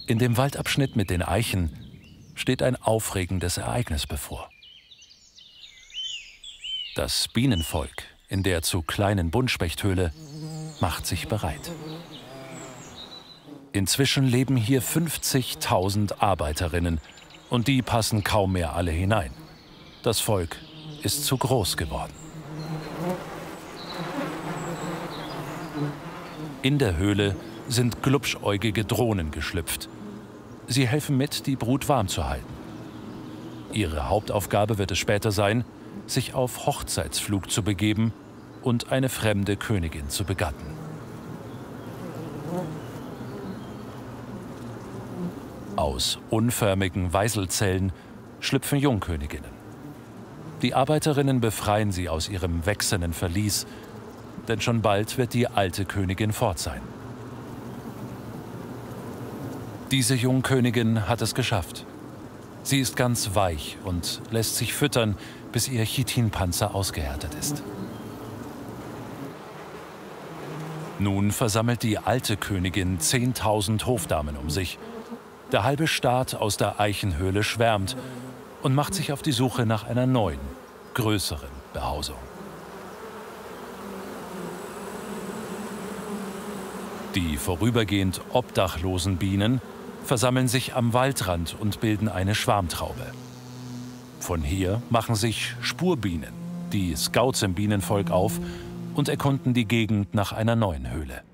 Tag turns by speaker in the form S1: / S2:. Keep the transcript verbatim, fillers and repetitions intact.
S1: In dem Waldabschnitt mit den Eichen steht ein aufregendes Ereignis bevor. Das Bienenvolk in der zu kleinen Buntspechthöhle macht sich bereit. Inzwischen leben hier fünfzigtausend Arbeiterinnen und die passen kaum mehr alle hinein. Das Volk ist zu groß geworden. In der Höhle sind glubschäugige Drohnen geschlüpft. Sie helfen mit, die Brut warm zu halten. Ihre Hauptaufgabe wird es später sein, sich auf Hochzeitsflug zu begeben und eine fremde Königin zu begatten. Aus unförmigen Weißelzellen schlüpfen Jungköniginnen. Die Arbeiterinnen befreien sie aus ihrem wächsernen Verlies, denn schon bald wird die alte Königin fort sein. Diese Jungkönigin hat es geschafft. Sie ist ganz weich und lässt sich füttern, bis ihr Chitinpanzer ausgehärtet ist. Nun versammelt die alte Königin zehntausend Hofdamen um sich. Der halbe Staat aus der Eichenhöhle schwärmt und macht sich auf die Suche nach einer neuen, größeren Behausung. Die vorübergehend obdachlosen Bienen versammeln sich am Waldrand und bilden eine Schwarmtraube. Von hier machen sich Spurbienen, die Scouts im Bienenvolk, auf und erkunden die Gegend nach einer neuen Höhle.